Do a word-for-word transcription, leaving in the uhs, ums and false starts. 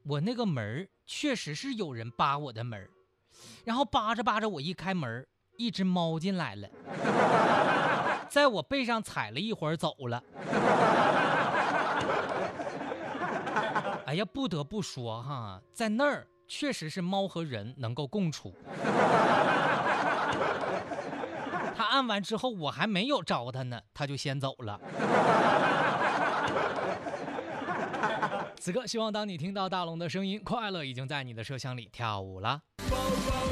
我那个门确实是有人扒我的门，然后扒着扒着我一开门，一只猫进来了，在我背上踩了一会儿走了。哎呀，不得不说哈，在那儿确实是猫和人能够共处。他按完之后，我还没有招他呢，他就先走了。此刻，希望当你听到大龙的声音，快乐已经在你的车厢里跳舞了。